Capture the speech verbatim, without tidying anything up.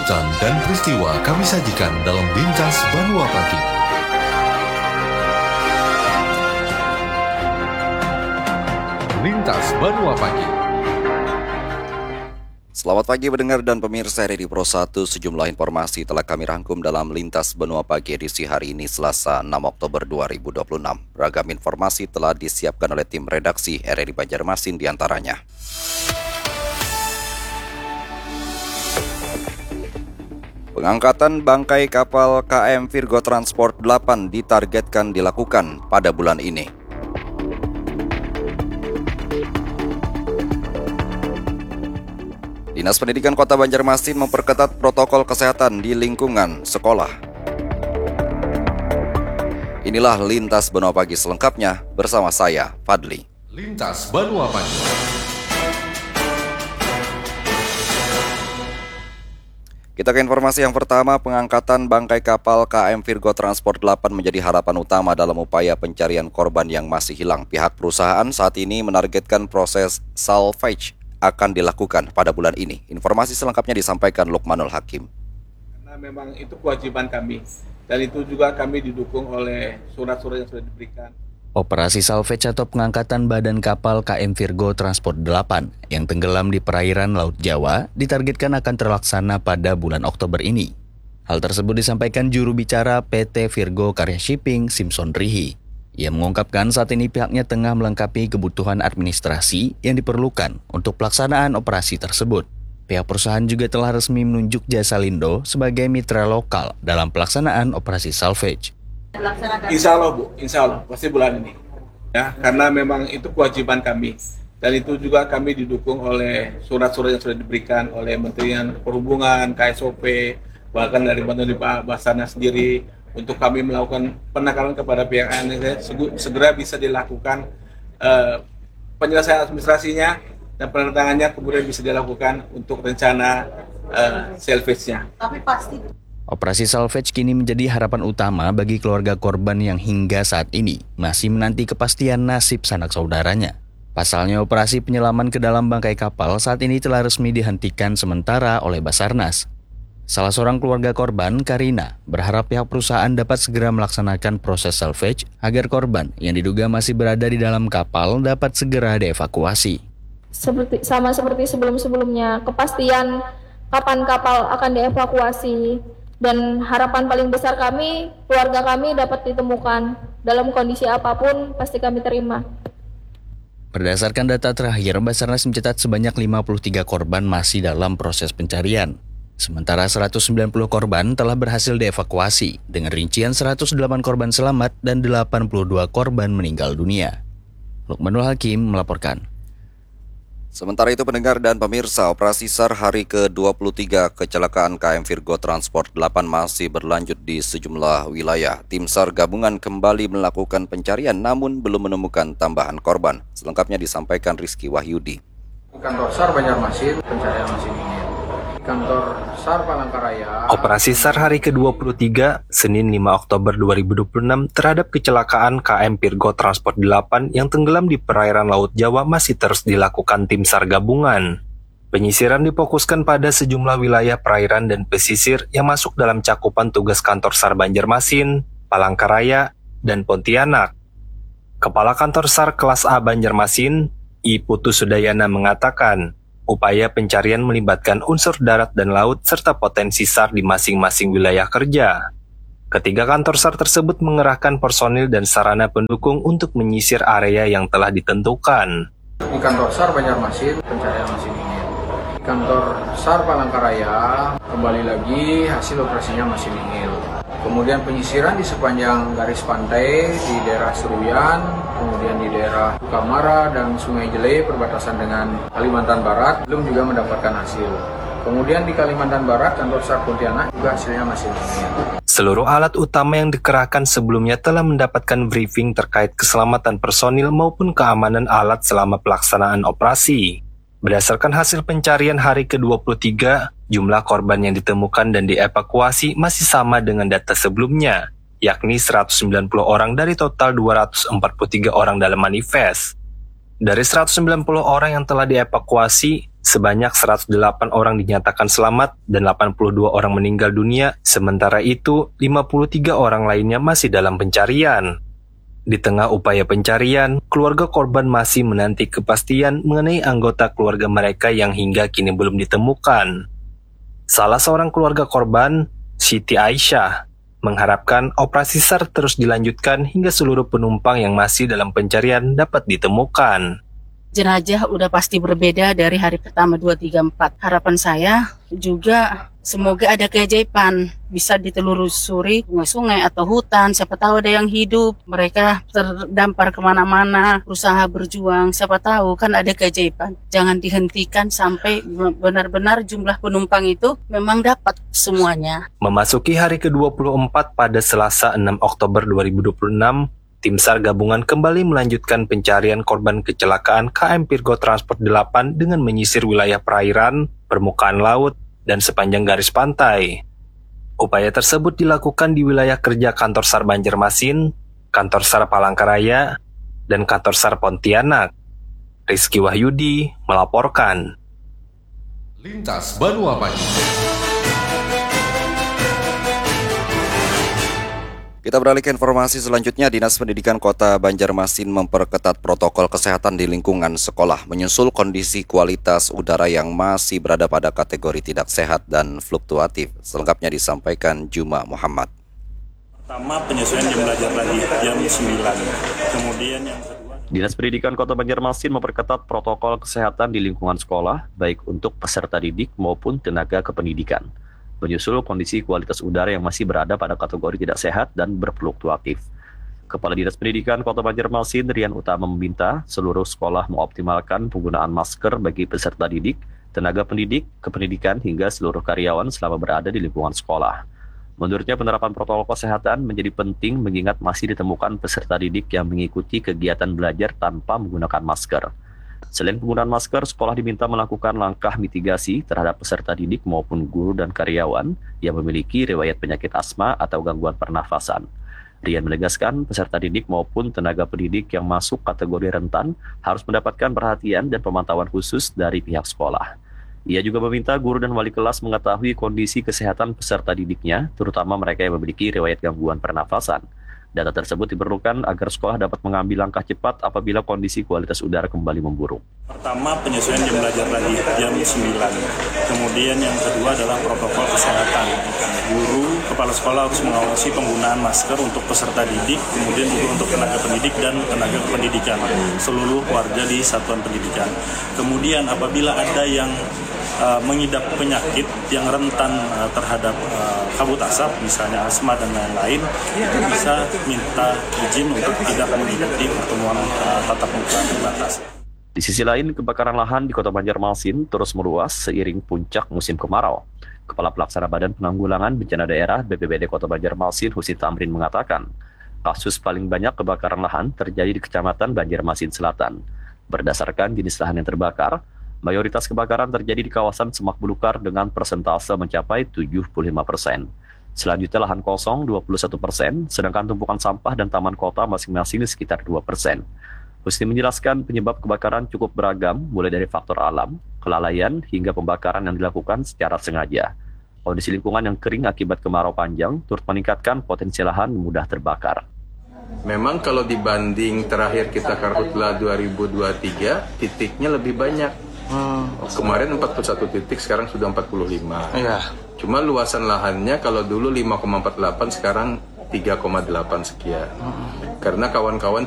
Urutan dan peristiwa kami sajikan dalam Lintas Banua Pagi. Lintas Banua Pagi. Selamat pagi pendengar dan pemirsa R R I Pro satu. Sejumlah informasi telah kami rangkum dalam Lintas Benua Pagi edisi hari ini Selasa enam Oktober dua ribu dua puluh enam. Beragam informasi telah disiapkan oleh tim redaksi R R I Banjarmasin diantaranya. Pengangkatan bangkai kapal K M Virgo Transport delapan ditargetkan dilakukan pada bulan ini. Dinas Pendidikan Kota Banjarmasin memperketat protokol kesehatan di lingkungan sekolah. Inilah Lintas Benua Pagi selengkapnya bersama saya, Fadli. Lintas Banua Pagi. Kita ke informasi yang pertama, pengangkatan bangkai kapal K M Virgo Transport delapan menjadi harapan utama dalam upaya pencarian korban yang masih hilang. Pihak perusahaan saat ini menargetkan proses salvage akan dilakukan pada bulan ini. Informasi selengkapnya disampaikan Lukmanul Hakim. Karena memang itu kewajiban kami, dan itu juga kami didukung oleh surat-surat yang sudah diberikan. Operasi salvage atau pengangkatan badan kapal K M Virgo Transport delapan yang tenggelam di perairan Laut Jawa ditargetkan akan terlaksana pada bulan Oktober ini. Hal tersebut disampaikan juru bicara P T Virgo Karya Shipping, Simpson Rihi. Ia mengungkapkan saat ini pihaknya tengah melengkapi kebutuhan administrasi yang diperlukan untuk pelaksanaan operasi tersebut. Pihak perusahaan juga telah resmi menunjuk Jasa Lindo sebagai mitra lokal dalam pelaksanaan operasi salvage. Insya Allah Bu, Insya Allah pasti bulan ini. Ya, karena memang itu kewajiban kami, dan itu juga kami didukung oleh surat-surat yang sudah diberikan oleh Menteri Perhubungan, K S O P, bahkan dari Menteri Pak Basarnas sendiri, untuk kami melakukan penekanan kepada pihak A N S segera bisa dilakukan uh, penyelesaian administrasinya dan penandatangannya kemudian bisa dilakukan untuk rencana uh, salvage-nya. Tapi pasti operasi salvage kini menjadi harapan utama bagi keluarga korban yang hingga saat ini masih menanti kepastian nasib sanak saudaranya. Pasalnya operasi penyelaman ke dalam bangkai kapal saat ini telah resmi dihentikan sementara oleh Basarnas. Salah seorang keluarga korban, Karina, berharap pihak perusahaan dapat segera melaksanakan proses salvage agar korban yang diduga masih berada di dalam kapal dapat segera dievakuasi. Seperti sama seperti sebelum-sebelumnya, kepastian kapan kapal akan dievakuasi, dan harapan paling besar kami, keluarga kami dapat ditemukan dalam kondisi apapun pasti kami terima. Berdasarkan data terakhir, Basarnas mencatat sebanyak lima puluh tiga korban masih dalam proses pencarian. Sementara seratus sembilan puluh korban telah berhasil dievakuasi, dengan rincian seratus delapan korban selamat dan delapan puluh dua korban meninggal dunia. Lukmanul Hakim melaporkan. Sementara itu pendengar dan pemirsa, operasi SAR hari ke dua puluh tiga kecelakaan K M Virgo Transport delapan masih berlanjut di sejumlah wilayah. Tim SAR gabungan kembali melakukan pencarian namun belum menemukan tambahan korban. Selengkapnya disampaikan Rizky Wahyudi. Kantor SAR Banjarmasin, pencarian masih minim. Kantor SAR Palangkaraya. Operasi SAR hari ke dua puluh tiga, Senin lima Oktober dua ribu dua puluh enam terhadap kecelakaan K M Virgo Transport delapan yang tenggelam di perairan Laut Jawa masih terus dilakukan tim SAR gabungan. Penyisiran difokuskan pada sejumlah wilayah perairan dan pesisir yang masuk dalam cakupan tugas kantor SAR Banjarmasin, Palangkaraya, dan Pontianak. Kepala kantor SAR kelas A Banjarmasin, I Putu Sudayana mengatakan, upaya pencarian melibatkan unsur darat dan laut serta potensi SAR di masing-masing wilayah kerja. Ketiga kantor SAR tersebut mengerahkan personil dan sarana pendukung untuk menyisir area yang telah ditentukan. Di kantor SAR Banjarmasin, pencarian masih minim. Di kantor SAR Palangkaraya, kembali lagi hasil operasinya masih nihil. Kemudian penyisiran di sepanjang garis pantai di daerah Seruyan, kemudian di daerah Sukamara dan Sungai Jelai perbatasan dengan Kalimantan Barat belum juga mendapatkan hasil. Kemudian di Kalimantan Barat, kantor SAR Pontianak juga hasilnya masih minim. Seluruh alat utama yang dikerahkan sebelumnya telah mendapatkan briefing terkait keselamatan personil maupun keamanan alat selama pelaksanaan operasi. Berdasarkan hasil pencarian hari ke dua puluh tiga, jumlah korban yang ditemukan dan dievakuasi masih sama dengan data sebelumnya, yakni seratus sembilan puluh orang dari total dua ratus empat puluh tiga orang dalam manifest. Dari seratus sembilan puluh orang yang telah dievakuasi, Sebanyak seratus delapan orang dinyatakan selamat dan delapan puluh dua orang meninggal dunia, sementara itu lima puluh tiga orang lainnya masih dalam pencarian. Di tengah upaya pencarian, keluarga korban masih menanti kepastian mengenai anggota keluarga mereka yang hingga kini belum ditemukan. Salah seorang keluarga korban, Siti Aisyah, mengharapkan operasi SAR terus dilanjutkan hingga seluruh penumpang yang masih dalam pencarian dapat ditemukan. Jenazah udah pasti berbeda dari hari pertama dua, tiga, empat. Harapan saya juga semoga ada keajaiban, bisa ditelusuri sungai-sungai atau hutan, siapa tahu ada yang hidup, mereka terdampar kemana-mana, berusaha berjuang, siapa tahu kan ada keajaiban. Jangan dihentikan sampai benar-benar jumlah penumpang itu memang dapat semuanya. Memasuki hari ke dua puluh empat pada Selasa enam Oktober dua ribu dua puluh enam, Tim SAR gabungan kembali melanjutkan pencarian korban kecelakaan K M Virgo Transport delapan dengan menyisir wilayah perairan, permukaan laut, dan sepanjang garis pantai. Upaya tersebut dilakukan di wilayah kerja Kantor SAR Banjarmasin, Kantor SAR Palangkaraya, dan Kantor SAR Pontianak. Rizky Wahyudi melaporkan. Lintas Banua Pagi. Kita beralih ke informasi selanjutnya. Dinas Pendidikan Kota Banjarmasin memperketat protokol kesehatan di lingkungan sekolah menyusul kondisi kualitas udara yang masih berada pada kategori tidak sehat dan fluktuatif. Selengkapnya disampaikan Juma Muhammad. Pertama, penyesuaian jam belajar lagi jam sembilan. Kemudian yang kedua, Dinas Pendidikan Kota Banjarmasin memperketat protokol kesehatan di lingkungan sekolah baik untuk peserta didik maupun tenaga kependidikan, menyusul kondisi kualitas udara yang masih berada pada kategori tidak sehat dan berfluktuatif. Kepala Dinas Pendidikan Kota Banjarmasin, Rian Utama, meminta seluruh sekolah mengoptimalkan penggunaan masker bagi peserta didik, tenaga pendidik, kependidikan, hingga seluruh karyawan selama berada di lingkungan sekolah. Menurutnya, penerapan protokol kesehatan menjadi penting mengingat masih ditemukan peserta didik yang mengikuti kegiatan belajar tanpa menggunakan masker. Selain penggunaan masker, sekolah diminta melakukan langkah mitigasi terhadap peserta didik maupun guru dan karyawan yang memiliki riwayat penyakit asma atau gangguan pernafasan. Rian menegaskan peserta didik maupun tenaga pendidik yang masuk kategori rentan harus mendapatkan perhatian dan pemantauan khusus dari pihak sekolah. Ia juga meminta guru dan wali kelas mengetahui kondisi kesehatan peserta didiknya, terutama mereka yang memiliki riwayat gangguan pernafasan. Data tersebut diperlukan agar sekolah dapat mengambil langkah cepat apabila kondisi kualitas udara kembali memburuk. pertama, penyesuaian jam belajar lagi jam sembilan. Kemudian yang kedua adalah protokol kesehatan. Guru, kepala sekolah harus mengawasi penggunaan masker untuk peserta didik, kemudian juga untuk tenaga pendidik dan tenaga kependidikan, seluruh warga di satuan pendidikan. Kemudian apabila ada yang Uh, mengidap penyakit yang rentan uh, terhadap uh, kabut asap, misalnya asma dan lain-lain, itu bisa minta izin untuk tidak mengikuti pertemuan uh, tatap muka terbatas. Di sisi lain, kebakaran lahan di Kota Banjarmasin terus meluas seiring puncak musim kemarau. Kepala Pelaksana Badan Penanggulangan Bencana Daerah B P B D Kota Banjarmasin, Husin Tamrin, mengatakan, kasus paling banyak kebakaran lahan terjadi di Kecamatan Banjarmasin Selatan. Berdasarkan jenis lahan yang terbakar, mayoritas kebakaran terjadi di kawasan Semak Belukar dengan persentase mencapai tujuh puluh lima persen. Selanjutnya lahan kosong dua puluh satu persen, sedangkan tumpukan sampah dan taman kota masing-masing sekitar dua persen. Husni menjelaskan penyebab kebakaran cukup beragam, mulai dari faktor alam, kelalaian, hingga pembakaran yang dilakukan secara sengaja. Kondisi lingkungan yang kering akibat kemarau panjang turut meningkatkan potensi lahan mudah terbakar. Memang kalau dibanding terakhir kita karhutla dua ribu dua puluh tiga, titiknya lebih banyak. Hmm. Kemarin empat puluh satu titik, sekarang sudah empat puluh lima. Ya. Cuma luasan lahannya kalau dulu lima koma empat delapan, sekarang tiga koma delapan sekian. Hmm. Karena kawan-kawan